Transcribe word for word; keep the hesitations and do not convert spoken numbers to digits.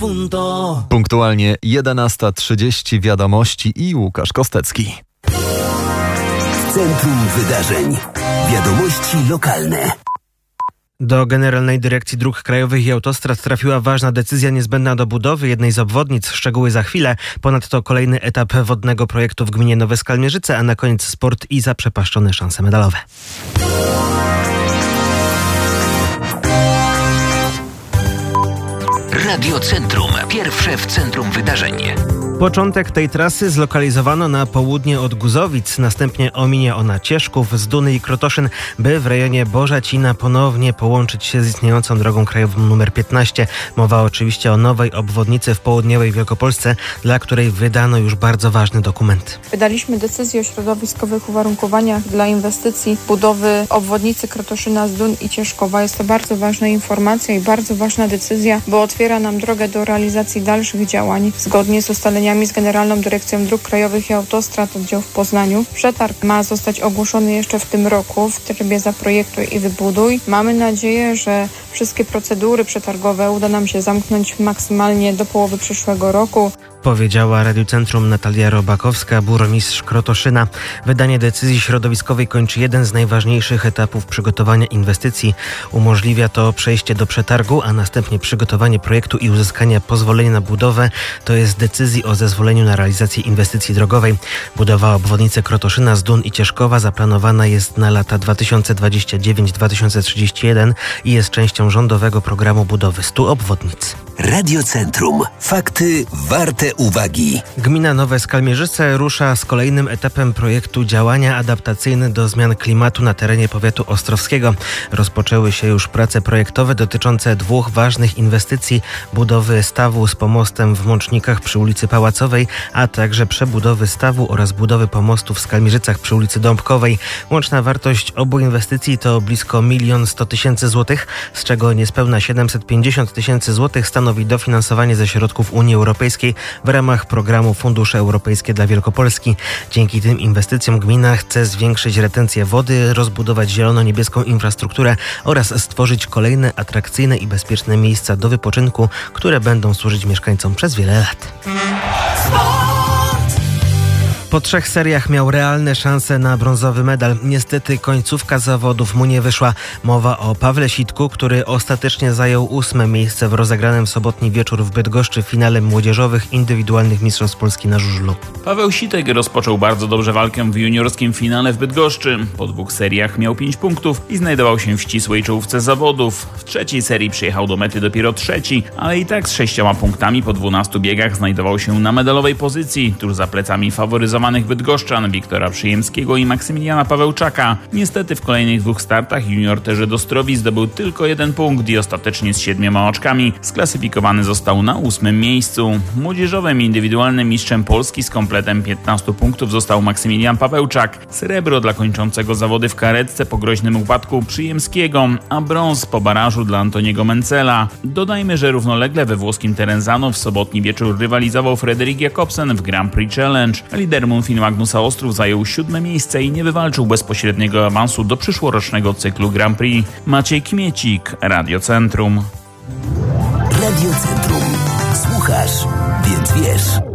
punto. Punktualnie jedenasta trzydzieści wiadomości i Łukasz Kostecki. W centrum wydarzeń. Wiadomości lokalne. Do Generalnej Dyrekcji Dróg Krajowych i Autostrad trafiła ważna decyzja niezbędna do budowy jednej z obwodnic. Szczegóły za chwilę. Ponadto kolejny etap wodnego projektu w gminie Nowe Skalmierzyce, a na koniec sport i zaprzepaszczone szanse medalowe. Radio Centrum. Pierwsze w centrum wydarzeń. Początek tej trasy zlokalizowano na południe od Guzowic, następnie ominie ona Cieszków, Zduny i Krotoszyn, by w rejonie Bożacina ponownie połączyć się z istniejącą drogą krajową numer piętnaście. Mowa oczywiście o nowej obwodnicy w południowej Wielkopolsce, dla której wydano już bardzo ważny dokument. Wydaliśmy decyzję o środowiskowych uwarunkowaniach dla inwestycji budowy obwodnicy Krotoszyna, Zdun i Cieszkowa. Jest to bardzo ważna informacja i bardzo ważna decyzja, bo otwiera nam drogę do realizacji dalszych działań zgodnie z ustaleniami z Generalną Dyrekcją Dróg Krajowych i Autostrad oddział w Poznaniu. Przetarg ma zostać ogłoszony jeszcze w tym roku w trybie zaprojektuj i wybuduj. Mamy nadzieję, że wszystkie procedury przetargowe uda nam się zamknąć maksymalnie do połowy przyszłego roku. Powiedziała Radiu Centrum Natalia Robakowska, burmistrz Krotoszyna. Wydanie decyzji środowiskowej kończy jeden z najważniejszych etapów przygotowania inwestycji. Umożliwia to przejście do przetargu, a następnie przygotowanie projektu i uzyskanie pozwolenia na budowę, to jest decyzji o zezwoleniu na realizację inwestycji drogowej. Budowa obwodnicy Krotoszyna, Zdun i Cieszkowa zaplanowana jest na lata dwa tysiące dwudziesty dziewiąty do dwa tysiące trzydziestego pierwszego i jest częścią rządowego programu budowy stu obwodnic. Radio Centrum. Fakty warte uwagi. Gmina Nowe Skalmierzyce rusza z kolejnym etapem projektu działania adaptacyjne do zmian klimatu na terenie powiatu ostrowskiego. Rozpoczęły się już prace projektowe dotyczące dwóch ważnych inwestycji: budowy stawu z pomostem w Mącznikach przy ulicy Pałacowej, a także przebudowy stawu oraz budowy pomostu w Skalmierzycach przy ulicy Dąbkowej. Łączna wartość obu inwestycji to blisko milion sto tysięcy złotych, z czego niespełna siedemset pięćdziesiąt tysięcy złotych stanowi dofinansowanie ze środków Unii Europejskiej w ramach programu Fundusze Europejskie dla Wielkopolski. Dzięki tym inwestycjom gmina chce zwiększyć retencję wody, rozbudować zielono-niebieską infrastrukturę oraz stworzyć kolejne atrakcyjne i bezpieczne miejsca do wypoczynku, które będą służyć mieszkańcom przez wiele lat. Po trzech seriach miał realne szanse na brązowy medal. Niestety końcówka zawodów mu nie wyszła. Mowa o Pawle Sitku, który ostatecznie zajął ósme miejsce w rozegranym w sobotni wieczór w Bydgoszczy finale młodzieżowych indywidualnych mistrzostw Polski na żużlu. Paweł Sitek rozpoczął bardzo dobrze walkę w juniorskim finale w Bydgoszczy. Po dwóch seriach miał pięć punktów i znajdował się w ścisłej czołówce zawodów. W trzeciej serii przyjechał do mety dopiero trzeci, ale i tak z sześcioma punktami po dwunastu biegach znajdował się na medalowej pozycji, tuż za plecami faworyzowanych bydgoszczan Wiktora Przyjemskiego i Maksymiliana Pawełczaka. Niestety w kolejnych dwóch startach junior Terzy Dostrowi zdobył tylko jeden punkt i ostatecznie z siedmioma oczkami sklasyfikowany został na ósmym miejscu. Młodzieżowym indywidualnym mistrzem Polski z kompletem piętnastu punktów został Maksymilian Pawełczak. Srebro dla kończącego zawody w karetce po groźnym upadku Przyjemskiego, a brąz po barażu dla Antoniego Mencela. Dodajmy, że równolegle we włoskim Terenzano w sobotni wieczór rywalizował Frederik Jakobsen w Grand Prix Challenge. Lider Munfin Magnusa Ostrów zajął siódme miejsce i nie wywalczył bezpośredniego awansu do przyszłorocznego cyklu Grand Prix. Maciej Kmiecik, Radio Centrum. Radio Centrum. Słuchasz, więc wiesz.